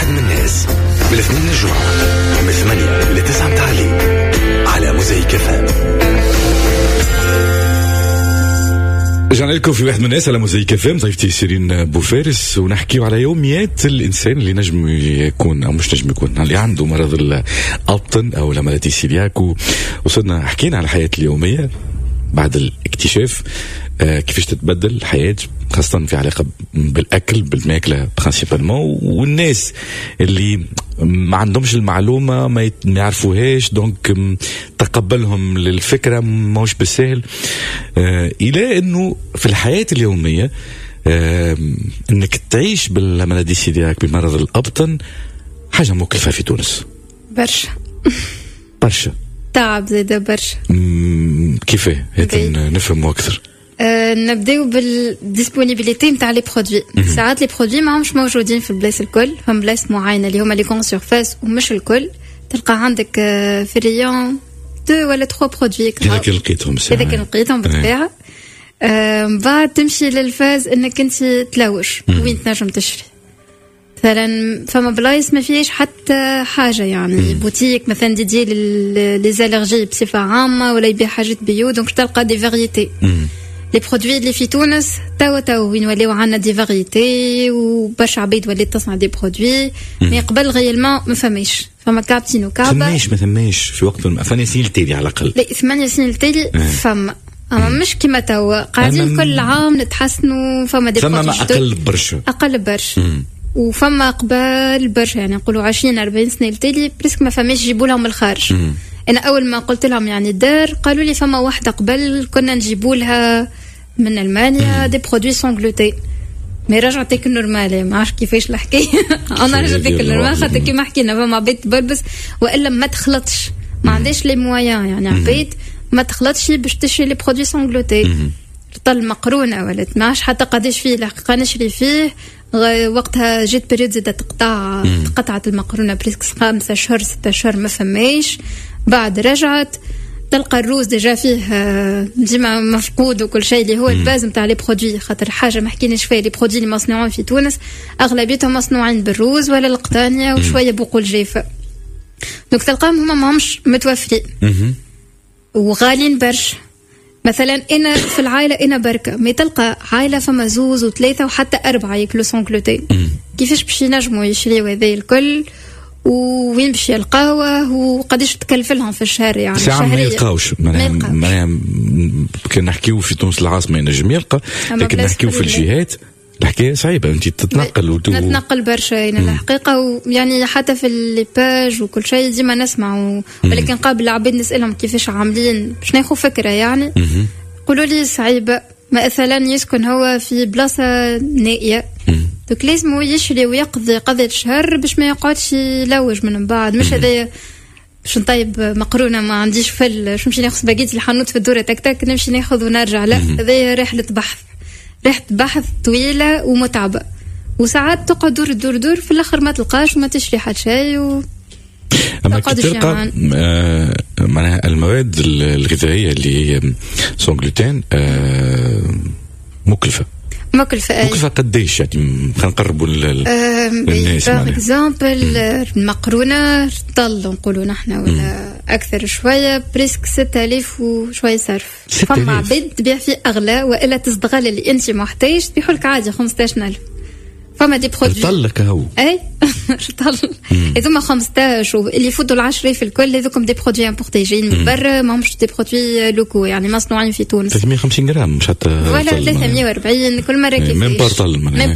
واحد من الناس من 2 الجمعة من 8 ل 9 متاع الليل على موزايك FM. رجعنا لكم في واحد من الناس على موزايك FM. ضيفتي شيرين بوفارس ونحكيو على يوميات الإنسان اللي نجم يكون أو مش نجم يكون اللي عنده مرض الأبطن أو لامالادي سيلياك. وصلنا حكينا على الحياة اليومية بعد الاكتشاف كيفاش تتبدل الحياة خاصة في علاقة بالأكل بالماكلة برانسيبالمون. والناس اللي ما عندهمش المعلومة ما يعرفوهاش دونك تقبلهم للفكرة موش بالسهل إلى أنه في الحياة اليومية أنك تعيش بالمالادي سيلياك بمرض الأبطن حاجة مكلفة في تونس برشا تعب زيادة برشا. كيفاه نفهم أكثر؟ نبداو بالديسبونيبيليتي نتاع لي برودوي. ساعات لي برودوي ما همش موجودين في البلايص الكل، فهم بلايص معينه اللي هما لي كون سيرفاس ومش الكل. تلقى عندك في الريون 2 ولا 3 برودوي هذاك لقيتهم بالطبيعه. بعد تمشي للفاز انك انت تلوش وين تنجم تشري. مثلا فما بلايص ما فيش حتى حاجه يعني بوتيك مثلا ديدي لي زالرجي بصفه عامه ولا يبيع حاجات بيو دونك تلقى دي فاريتي. لي برودوي اللي في تونس توا وين ولاو عندنا دي فاريتي وبرشا عبيد ولات تصنع دي برودوي مي قبل غيالمون ما فماش. فما كابتين وكابا ما ثماش في وقت 8 سنين التالي على الاقل. لا 8 سنين التالي فما اما مش كيما توا قاعدين كل عام نتحسنوا. فما دي برودوي اقل برشا وفما قبل برشا يعني نقولوا 20-40 سنه التالي بريسك ما فماش يجيبوا لهم الخارج. انا اول ما قلت لهم يعني الدار قالوا لي فما واحده قبل كنا نجيبوا لها من المانيا دي برودوي سون غلوتين مي رجعتك النورمال. ما عرفت كيفاش الحكايه انا رجعتك النورمال خاطر كيما حكينا فما بيت بلبس والا ما تخلطش ما عنديش لي مويان يعني عبيد ما تخلطش باش تشري لي برودوي سون غلوتين. طل مقرونه ولا ما عرفش حتى قداش فيه الحقيقه نشري فيه. وقتها جيت بريود زادت قطعت المقرونه بريسك 5 شهور 6 شهور ما فماش. بعد رجعت تلقى الروز ديجا فيه ديما مفقود وكل شيء اللي هو الباز نتاع لي برودوي. خاطر حاجه ما حكيناش فيها لي برودوي اللي مصنوعين في تونس اغلبيتهم مصنوعين بالروز ولا القطانيه وشويه بقول جافه دونك تلقاهم هما ماهمش متوفرين وغالين برشا. مثلا انا في العائله انا بركه ما تلقى عائله فما 2 و3 وحتى 4 ياكلوا سون غلوتين. كيفاش باش ينجموا يشريوا هذا الكل وين باش يلقاوه وقداش تكلف لهم في الشهر يعني شهريا ما يلقاوش. معناها كان نحكيو في تونس العاصمه ينجم يلقى لكن نحكيو في الجهات الحكايه صعيبه. انت تتنقل برشا يعني الحقيقه ويعني حتى في لي باج وكل شيء ديما نسمع ولكن قبل العباد نسالهم كيفاش عاملين باش ناخذ فكره يعني يقولوا لي صعيبه. مثلا يسكن هو في بلاصه نائيه دوك لازم يشري ويقضي قضية شهر باش ما يقعدش يلوج من بعد. مش هذايا باش نطيب مقرونه ما عنديش فل شو نمشي ناخذ سباجيتي الحانوت في الدوره تك تك نمشي ناخذ ونرجع. لا هذايا رحله بحث طويله ومتعبه وساعات تقعد دور في الاخر ما تلقاش وما تشري حتى شيء اما تلقى معناها المواد الغذائيه اللي هي سون غلوتين مكلفه قديش يعني خلينا نقربوا للناس. باغ اكزامبل المقرونه طل نقولوا نحن ولا اكثر شويه بريسك 6000 وشويه صرف. فما عباد تبيع فيه اغلى والا تصدغل اللي انت محتاج تبيعوا لك عادي 15000. فما دي برودوي طلق هو اي طل هذوما 15 اللي يفوتوا العشرة في الكل هذوكم دي برودوي امبورتي جايين من برا ماهمش دي برودوي لوكو يعني مصنوعين في تونس. 350 جرام مش حتى ولا 340 كل مره كيف من بارطل من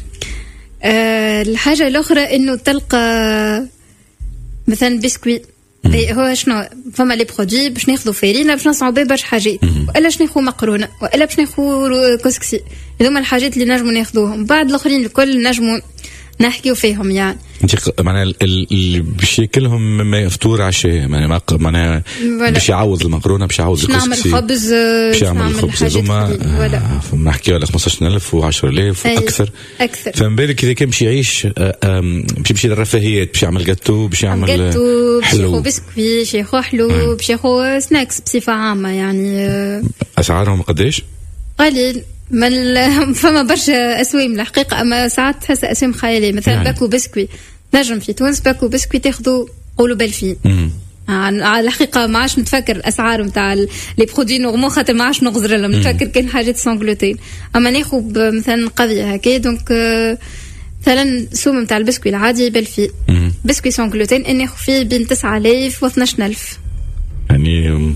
الحاجه الاخرى انه تلقى مثلا بسكوي هو شنو فما لي برودوي باش ناخذوا فارينه باش نصنعوا بها برشا حاجات والا باش ناخذوا مقرونه والا باش ناخذوا كسكسي. هذوما الحاجات اللي نجموا ناخذوهم. بعد الاخرين الكل نجموا نحكيو فيهم يعني معناها اللي باش ياكلهم ما فطور عشاء معناها باش يعوض المقرونه باش يعوض الكسكسي باش يعمل الخبز هذوما نحكيو على 15000 و10000 واكثر. فما بالك اذا كان باش يعيش باش يمشي للرفاهيات باش يعمل جاتو باش يعمل حلو بسكوي باش ياخذ حلو باش ياخذ سناكس بصفه عامه يعني. اسعارهم قداش؟ قليل فما برشا اسوام الحقيقه اما ساعات تحس اسوام خياليه مثلا باكو بسكوي نجم في تونس باكو بسكويت تاخذوا قولوا بالفين. على الحقيقه ما عادش نتفكر الاسعار نتاع لي برودوي نورمال خاطر ما عادش نغزر لهم، نتفكر كان حاجات سون جلوتين. اما ناخذ مثلا قضيه هكا دونك مثلا سوم نتاع البسكوي العادي بالفي بسكوي سون جلوتين اني ناخذ فيه بين 9000 و 12000 يعني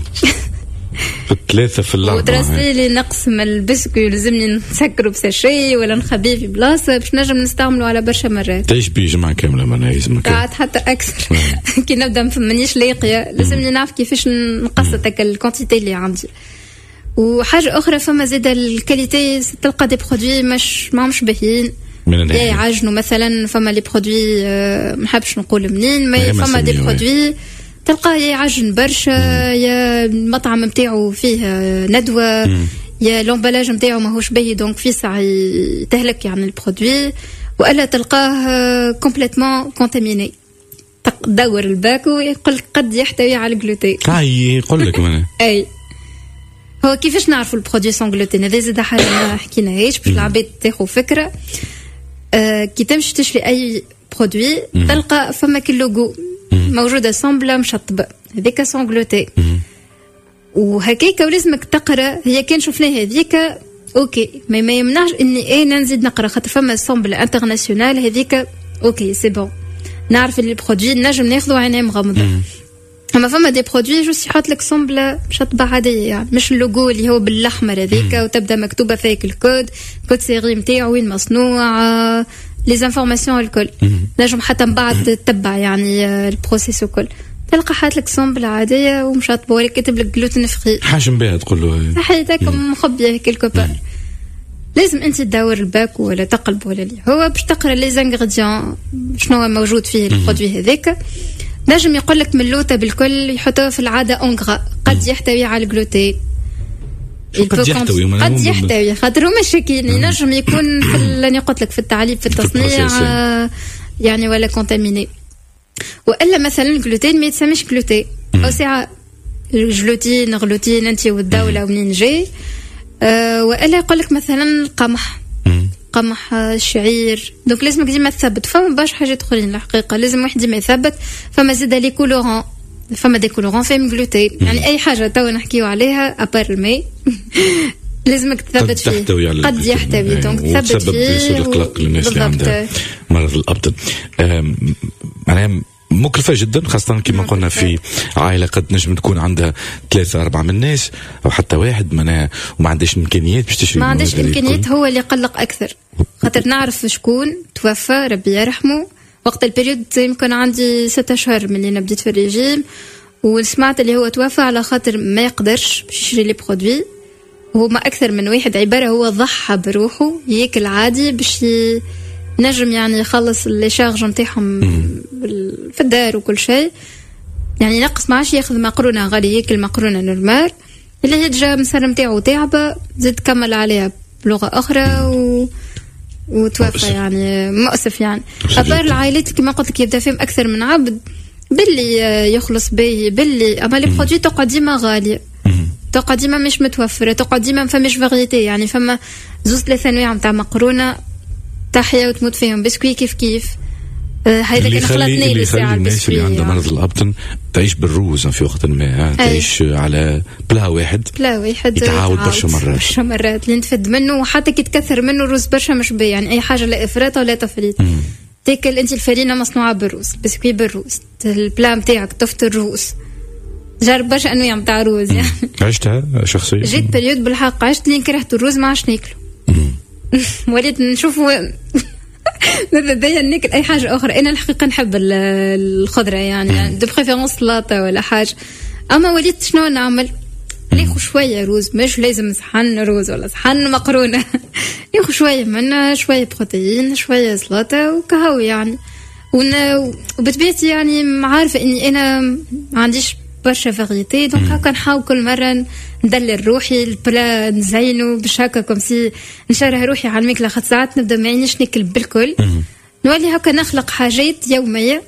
ثلاثة في اللعبة. ودراسي لي نقسم البسكوي لازمني نسكره بساشي ولا نخبيه في بلاصة باش نجم نستعمله على برشا مرات. تعيش بيه جمعة كاملة ما لازمك. قاعد حتى أكثر. كي نبدأ مانيش لاقية لازمني نعرف كيفاش نقصت الكونتيتي اللي عندي. وحاجة أخرى فما زاد الكاليتي تلقى دي برودوي ماهمش باهيين. يا يعجنوا مثلا فما لي برودوي ما نحبش نقول منين ما فما دي برودوي تلقاه يعجن برشا يا المطعم نتاعو فيه ندوه يا لومبالاج نتاعو ماهوش باهي دونك في ساعه يتهلك يعني البرودوي والا تلقاه كومبليتمون كونتاميني. تدور الباكو يقول قد يحتوي على الجلوتين. يقول لك من اي هو كيفاش نعرفوا البرودوي سون جلوتين؟ هذا زاد حاجه ما حكيناهاش باش العباد تاخذ فكره. كي تمشي تشري اي برودوي تلقى فما كيلوغو موجودة سامبلة مشطبة هذيك سون جلوتين وهكيك ولازمك تقرا. هي كان شفناها هذيك اوكي ما يمنعش اني انا نزيد نقرا خاطر فما سامبلة انترناسيونال هذيك اوكي سي بون نعرف اللي برودوي نجم ناخذو عينيه مغمضة. اما فما دي برودوي جوست يحط لك سامبلة مشطبة عادية يعني مش اللوغو اللي هو بالاحمر هذيك وتبدا مكتوبة فيك الكود سيري نتاعو وين مصنوع لي زانفورماسيون الكل نجم حتى من بعد تتبع يعني البروسيس الكل تلقى حاط لك سامبل عاديه ومشاطبه ولا كاتب لك جلوتين فري حاجه بها تقول له صحيتك مخبيه كيلكو بار. لازم انت تدور الباك ولا تقلب ولا اللي هو باش تقرا لي زانغريديون شنو هو موجود فيه البرودوي هذاك. نجم يقول لك من اللوطه بالكل يحطوه في العاده اونغرا قد يحتوي على الجلوتين قد يحتوي خاطر هما شاكين ينجم يكون في اللي قلت لك في التعليب في التصنيع يعني ولا كونتاميني. والا مثلا الجلوتين ما يتسميش جلوتين او ساعه الجلوتين غلوتين انت والدوله ومنين جاي. والا يقول لك مثلا القمح قمح الشعير دونك لازمك ديما تثبت. فما باش حاجات اخرين الحقيقه لازم واحد ديما يثبت. فما زيد لي كولورون فما دي كولورون فيهم جلوتين يعني اي حاجه تو نحكيو عليها ابار الماء لازمك تثبت فيه قد يحتوي دونك تثبت فيه القلق للناس اللي عندها مرض الأبطن. معناها مكلفة جدا خاصة كما قلنا في عائلة قد نجم تكون عندها 3-4 من الناس أو حتى واحد منها وما عندهاش إمكانيات باش تشري. ما عندهاش إمكانيات هو اللي يقلق أكثر خاطر نعرف شكون توفى ربي يرحمه وقت البريود يمكن عندي 6 أشهر من اللي بديت في الرجيم وسمعت اللي هو توفى على خاطر ما يقدرش باش يشري لي برودوي. هو ما أكثر من واحد عبارة هو ضحى بروحه ياكل عادي باش نجم يعني يخلص اللي شارج نتاعهم في الدار وكل شيء يعني نقص معاش ياخذ مقرونة غالية ياكل مقرونة نورمال اللي هي جا مسر نتاعو تعبة زاد كمل عليها بلغة أخرى وتوفى يعني مؤسف يعني. أبار العائلات كما قلت لك يبدأ فيهم أكثر من عبد باللي يخلص به باللي أما لي برودوي تقعد ديما غالية تقعد ديما مش متوفرة تقعد ديما فماش فاريتي يعني فما 2-3 أنواع نتاع مقرونة تحيا وتموت فيهم بسكوي كيف هيدا كان خلطني اللي يخلي الناس اللي عندها مرض الأبطن تعيش بالروز في وقت ما تعيش على بلا واحد يتعاود برشا مرات اللي نتفد منه وحتى كي تكثر منه الروز برشا مش بي يعني أي حاجة لا إفراط ولا تفريط. تاكل أنت الفرينة مصنوعة بالروز بسكوي بالروز البلا متاعك طفت الروز جرب برشا أنواع متاع روز يعني عشتها شخصيا جيت بريود بالحق عشت لين كرهت الروز ما عادش ناكله وليت نشوفه نبدأ ناكل أي حاجة أخرى. أنا الحقيقة نحب الخضرة يعني دو بريفيرونس سلطة ولا حاجة. أما وليت شنو نعمل ناخذ شوية روز مش لازم صحن روز ولا صحن مقرونة ناخذ شوية منها شوية بروتين شوية سلطة وكهو يعني وبطبيعتي يعني عارفة إني أنا ما عنديش برشا فاريتي دونك هكا نحاول كل مرة ندلل روحي البلا نزينه باش هكا كومسي نشره روحي على الماكلة خاطر ساعات نبدا ما يعنيش ناكل بالكل نولي هكا نخلق حاجات يومية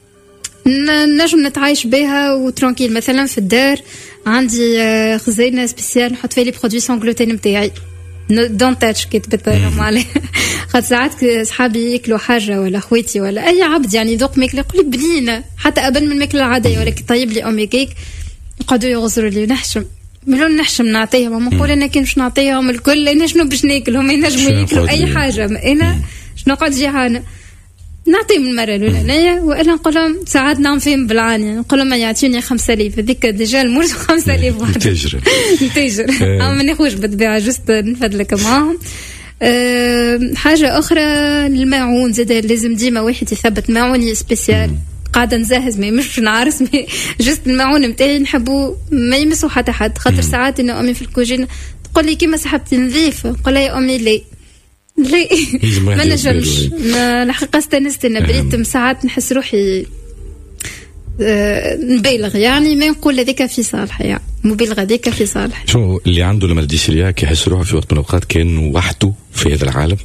نجم نتعايش بها وترانكيل. مثلا في الدار عندي خزينة سبيسيال نحط فيها لي برودوي سون جلوتين نتاعي دون تاتش كتبت لهم عليه. خاطر ساعات اصحابي ياكلوا حاجه ولا خويتي ولا اي عبد يعني ذوق ماكله يقول لي بنينه حتى قبل من الماكله العاديه، ولكن طيب لي امي كيك يقعدوا يغزروا لي نحشم ملون نحشم نعطيهم. نقول انا كي مش نعطيهم الكل انا شنو باش ناكل، هم ينجموا ياكلوا اي حاجه، انا شنو نقعد جيعانه نعطيهم المره الاولانيه. وانا نقول لهم ساعات نعم فيهم بالعانيه، نقول لهم يعطيوني 5000 هذيك ديجا المرز 5000 واحد نتاجر ما ناخذش بالطبيعه جست نفدلك معاهم. حاجه اخرى الماعون زاد لازم ديما واحد يثبت ماعون سبيسيال قاعده نزهز مش نعرس جست الماعون نتاعي نحبو ما يمسوا حتى حد. خاطر ساعات انه امي في الكوجين تقول لي كيما سحبتي نظيف، نقول لها يا امي لي ما نجمش. الحقيقه استانست انا بريت ساعات نحس روحي نبالغ يعني، ما نقول هذيك في صالح يعني مبالغه هذيك في صالح. شو اللي عنده المرض السيلياك يحس روحه في وقت من الاوقات كان وحده في هذا العالم؟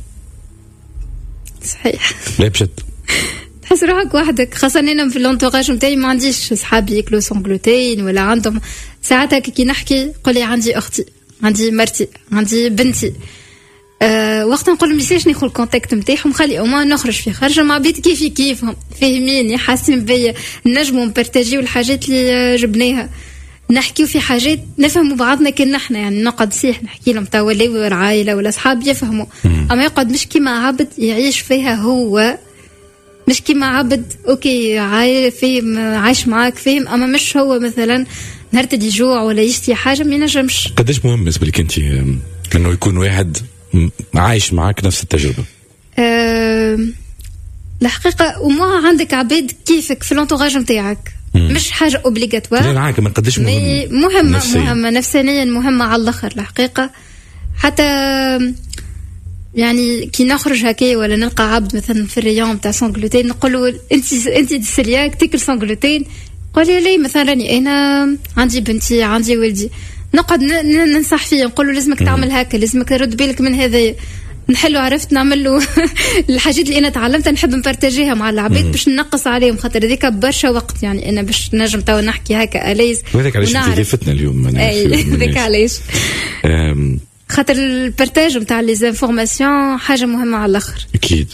صحيح. لا بجد تحس روحك وحدك، خاصة أنا في اللونتوراج نتاعي ما عنديش صحابي ياكلوا سون غلوتين ولا عندهم. ساعتها كي نحكي قولي عندي أختي، عندي مرتي، عندي بنتي. وقت نقول لهم ليش ناخذ الكونتاكت نتاعهم، خلي أما نخرج في خرجة مع بيت كيفهم فاهميني حاسين بيا، نجموا نبارتاجيو الحاجات اللي جبناها، نحكيو في حاجات نفهموا بعضنا كنا احنا يعني نقعد صيح نحكي لهم توا ولا عائلة ولا أصحاب يفهموا، أما يقعد مش كيما عبد يعيش فيها هو، مش كيما عبد اوكي عايل فيهم عايش معاك فيهم، اما مش هو مثلا نهار يجوع ولا يشتي حاجه ما ينجمش. قداش مهم بالنسبه لك انت انه يكون واحد عايش معاك نفس التجربه؟ الحقيقه وما عندك عباد كيفك في الانتوراج نتاعك، مش حاجه اوبليغاتوار. لا معاك من قداش مهمه نفسيا مهمه على الاخر الحقيقه. حتى يعني كي نخرج هكا ولا نلقى عبد مثلا في الريون تاع سون غلوتين نقولوا انت ديسلياك تاكل سون غلوتين، قولي لي مثلا انا عندي بنتي عندي ولدي، نقعد ننصح فيه نقول له لازمك تعمل هكا، لازمك ترد بالك من هذا، نحلو عرفت نعمل له الحاجات اللي انا تعلمتها نحب نبارتاجيها مع العباد باش ننقص عليهم، خاطر هذيك برشا وقت يعني انا باش نجم تو نحكي هكا اليز. وهذاك علاش انت ضيفتنا اليوم. هذاك علاش خاطر البارتاج نتاع لي زانفورماسيون حاجه مهمه على الاخر. اكيد.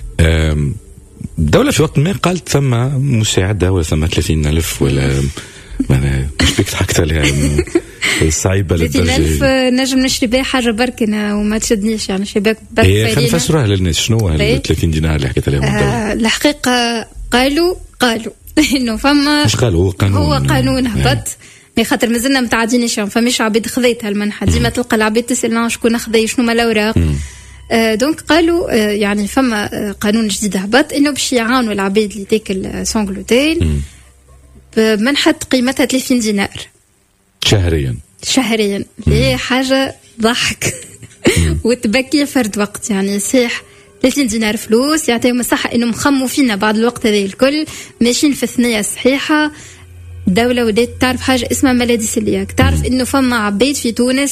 الدوله في وقت ما قالت ثم مساعده ولا ثم 30,000 ولا مش بيك ضحكت عليها صعيبه للدرجه 30,000 نجم نشري بها حاجه بركنا وما تشدنيش يعني شباك برك. خلينا نفسروها للناس شنو هال 30 دينار اللي حكيت عليهم الدوله. الحقيقه قالوا انه فما مش قالوا هو قانون هبط مي خاطر مازلنا متعادينش فماش عبيد خذيت هالمنحه ديما تلقى العبيد تسال شكون خذي شنو ما الاوراق. دونك قالوا يعني فما قانون جديد هبط انه باش يعاونوا العبيد اللي تاكل سون غلوتين بمنحه قيمتها 30 دينار شهريا اللي هي حاجه ضحك وتبكي فرد وقت يعني صح 30 دينار فلوس يعطيهم الصحه انهم خموا فينا بعد الوقت هذا الكل ماشيين في الثنيه الصحيحه. الدولة ودات تعرف حاجة اسمها ملادي سيلياك، تعرف إنه فما عبيد في تونس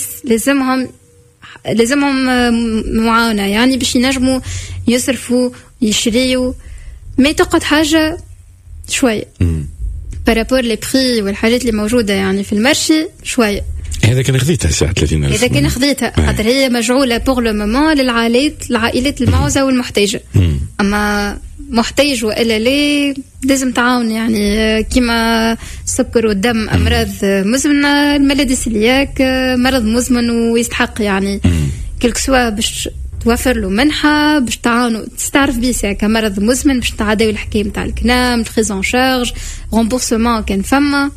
لازمهم معاونة يعني باش ينجموا يصرفوا يشريوا ما تقعد حاجة شوية بارابور لي بري والحاجات اللي موجودة يعني في المارشي شوية. هذا كان خذيتها ساعة 30,000. هذا كان خذيتها خاطر هي مجعولة بور لو مومون للعائلات المعوزة والمحتاجة. أما محتاج وإلا ليه لازم تعاون يعني كيما السكر والدم أمراض مزمنة، الملادي سيلياك مرض مزمن ويستحق يعني كلك سوا باش توفر له منحة باش تعاونوا تستعرف بيه كمرض مزمن باش تعداو الحكاية متاع الكنام الخيزون شارج رامبورسمون كان فما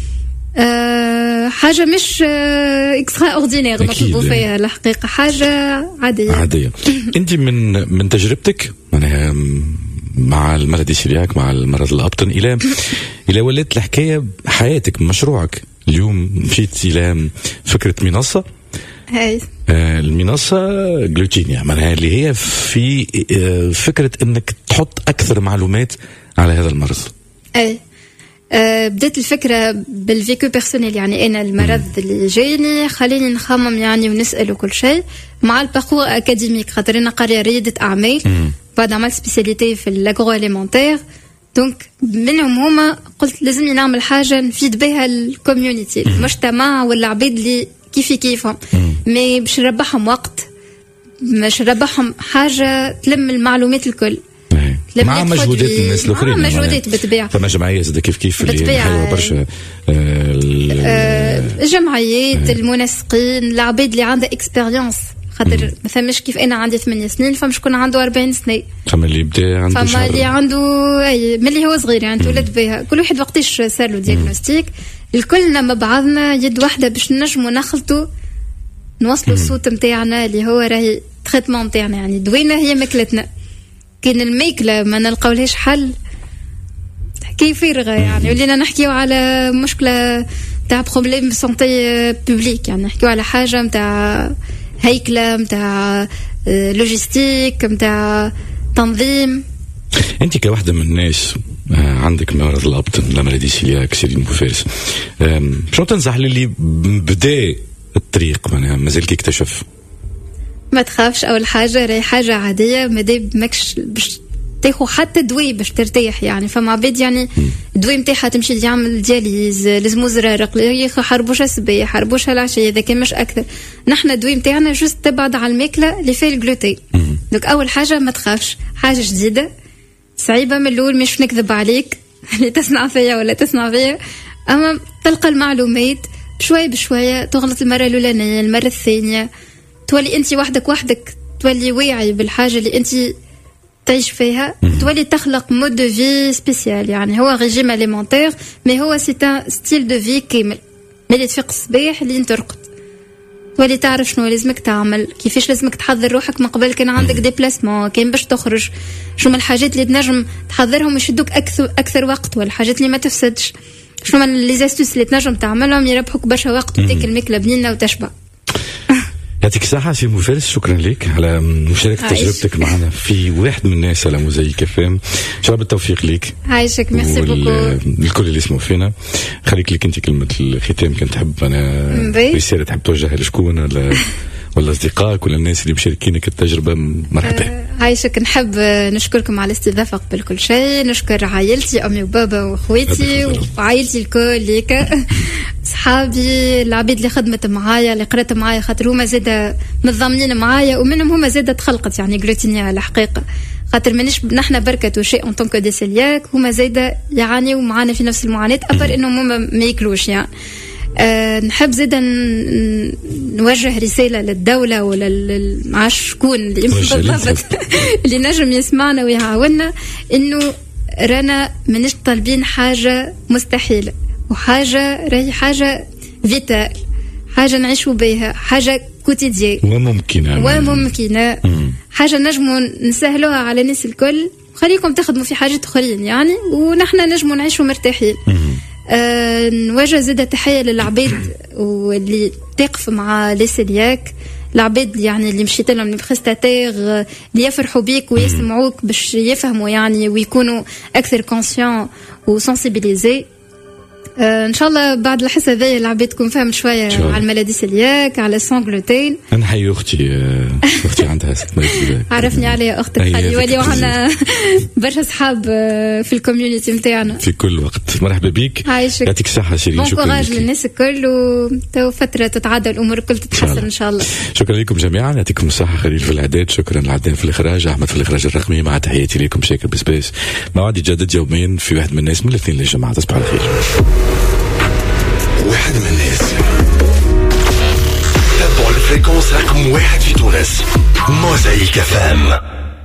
حاجة مش اكسترا اوردينير نطلبوا فيها الحقيقة حاجة عادية. انت من تجربتك مع المرض السيلياك مع المرض الأبطن إلى ولات الحكاية حياتك مشروعك اليوم مشيت إلى فكرة منصة هاي المنصة جلوتينيا معناها اللي هي في فكرة أنك تحط أكثر معلومات على هذا المرض. أي بدأت الفكرة بالفيكو بيرسونيل يعني أنا المرض اللي جايني خليني نخمم يعني ونسأل وكل شيء مع الباركور أكاديميك خاطر أنا قارية ريادة أعمال بعد عملت سبيسياليتي في الأغرو أليمنتير دونك منهم هما قلت لازمني نعمل حاجة نفيد بها الكوميونيتي المجتمع والعبيد اللي كيفهم مي باش نربحهم وقت مش ربحهم حاجة تلم المعلومات الكل مع مجهودات الناس الاخرين. مجهودات بالطبيعه. فما جمعيه زاد كيف اللي حلوه برشا. الجمعيات المنسقين العباد اللي عندها اكسبيريونس، خاطر ما فماش كيف انا عندي 8 سنين فما شكون عنده 40 سنه. فما اللي بدا عنده فما اللي عنده ملي هو صغير يعني تولد بها. كل واحد وقتاش صار له دياغنوستيك. الكلنا مع بعضنا يد واحده باش نجموا نخلطوا نوصلوا الصوت نتاعنا اللي هو راهي تريتمون نتاعنا. يعني دوينا هي ماكلتنا. كاين الماكله ما نلقاولهاش حل حكايه فارغه يعني. ولينا نحكيو على مشكله تاع بروبليم سونتي بوبليك، يعني نحكيو على حاجه نتاع هيكله نتاع لوجيستيك نتاع تنظيم. انت كواحده من الناس عندك مرض الابطن لا مرض سيلياك سيرين بوفارس، شنو تنصح للي بدا الطريق مازال كيكتشف؟ ما تخافش، اول حاجه راهي حاجه عاديه، مادام ماكش باش تاخذ حتى دواء باش ترتاح. يعني فما عباد يعني الدواء نتاعها تمشي تعمل دياليز، لازم زرارق ياخذ حربوشه الصباح حربوشه العشيه، اذا كان مش اكثر. نحن الدواء نتاعنا جوست تبعد على الماكله اللي فيها الجلوتين. دونك اول حاجه ما تخافش، حاجه جديده صعيبه من الاول، مش نكذب عليك اللي تسمع فيا ولا تسمع فيا، اما تلقى المعلومات بشويه بشويه، تغلط المره الاولانيه المره الثانيه، تولي انت وحدك تولي واعي بالحاجه اللي انت تعيش فيها، تولي تخلق مود دو في سبيسيال. يعني هو ريجيم اليمونتير مي هو سي ان ستيل دو في كامل. ملي تفيق الصباح اللي ترقد تولي تعرف شنو لازمك تعمل، كيفاش لازمك تحضر روحك من قبل كان عندك ديبلاسمون، كاين باش تخرج شنو من الحاجات اللي تنجم تحضرهم يشدوك اكثر وقت، والحاجات اللي ما تفسدش شنو من لي زاستوس اللي تنجم تعملهم يربحوك برشا وقت وتاكل ماكله بنينه وتشبع. يعطيك الصحة سي مفارس، شكرا لك على مشاركة تجربتك معنا في واحد من الناس على موزايك FM. إن شاء الله بالتوفيق لك. عايشك، ميرسي بوكو. الكل اللي يسمعوا فينا خليك لك أنت كلمة الختام كنت تحب أنا رسالة تحب توجهها لشكون ولا أصدقائك ولا الناس اللي مشاركينك التجربة؟ مرحبا. عايشك، نحب نشكركم على الاستضافة قبل كل شيء، نشكر عائلتي أمي وبابا وأخواتي وعائلتي الكل ليك صحابي العبيد اللي خدمت معايا اللي قرأت معايا، خاطر هما زادة متضامنين معايا ومنهم هما زادة تخلقت يعني جلوتينيا على حقيقة، خاطر مانيش نحن بركة وشيء ان طونكو دي سيلياك، هما زادة يعانيوا معانا في نفس المعاناة أبر إنهم هما ما ياكلوش يعني. نحب زيدا نوجه رسالة للدولة ولا معاش شكون اللي بالضبط اللي نجم يسمعنا ويعاوننا، إنه رانا منش طالبين حاجة مستحيلة، وحاجة راهي حاجة فيتال، حاجة نعيشوا بها، حاجة كوتيدية وممكنة حاجة نجموا نسهلوها على الناس الكل. خليكم تخدموا في حاجات أخرين يعني، ونحن نجموا نعيشوا مرتاحين. نوجه زادة تحية للعبيد واللي تقف مع ليسيلياك، العبيد يعني اللي مشيت لهم البريستاتير اللي يفرحوا بيك ويسمعوك باش يفهموا يعني ويكونوا أكثر كونسيون وسنسيبيليزي. ان شاء الله بعد الحصه هذه العباد تكون فاهم شويه على الملادي سيلياك، على السون جلوتين. انا حي اختي عندها 6 مرات. عرفني عليها اختك خالي، ولي وعنا برشا اصحاب في الكوميونيتي نتاعنا في كل وقت. مرحبا بك، يعطيك الصحه سيرين، شكرا لك. للناس الكل وتو فتره تتعدى الامور الكل تتحسن ان شاء الله. شكرا لكم جميعا، يعطيكم الصحه. خليل في الاعداد، شكرا لعدنان في الاخراج، احمد في الاخراج الرقمي، مع تحياتي لكم شاكر بسباس. موعد يتجدد يوميا في واحد من الناس من الاثنين للجمعه. تصبحوا على خير. واحد من الناس تابعوا الفريكونس رقم 1 في تونس، موزايك FM.